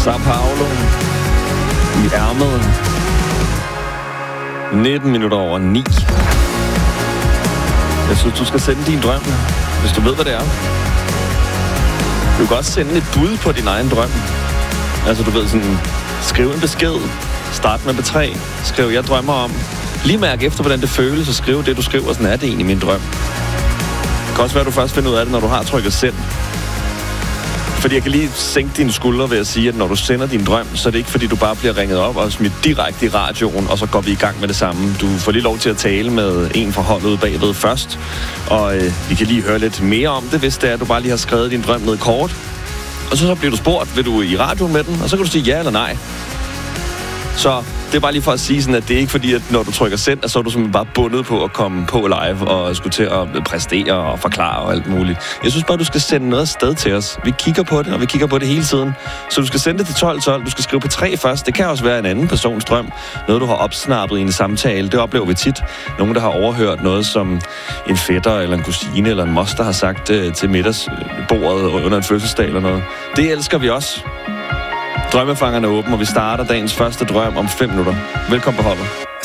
Sao Paulo i ærmet. 19 minutter over 9. Jeg synes, du skal sende din drøm, hvis du ved, hvad det er. Du kan også sende et bud på din egen drøm. Altså, du ved, sådan, skriv en besked. Start med B3. Skriv, jeg drømmer om. Lige mærke efter, hvordan det føles, og skriv det, du skriver. Sådan er det egentlig min drøm. Det kan også være, at du først finder ud af det, når du har trykket send. Fordi jeg kan lige sænke dine skuldre ved at sige, at når du sender din drøm, så er det ikke, fordi du bare bliver ringet op og smidt direkte i radioen, og så går vi i gang med det samme. Du får lige lov til at tale med en fra holdet bagved først, og vi kan lige høre lidt mere om det, hvis det er, at du bare lige har skrevet din drøm ned kort. Og så bliver du spurgt, vil du i radioen med den, og så kan du sige ja eller nej. Så det er bare lige for at sige sådan, at det er ikke fordi, at når du trykker send, så er du simpelthen bare bundet på at komme på live og skulle til at præstere og forklare og alt muligt. Jeg synes bare, du skal sende noget afsted til os. Vi kigger på det, og vi kigger på det hele tiden. Så du skal sende det til 1212. Du skal skrive på 3 først. Det kan også være en anden persons drøm. Noget, du har opsnappet i en samtale. Det oplever vi tit. Nogen, der har overhørt noget, som en fætter eller en kusine eller en moster har sagt til middagsbordet under en fødselsdag eller noget. Det elsker vi også. Drømmefangerne er åben, og vi starter dagens første drøm om 5 minutter. Velkommen på holdet.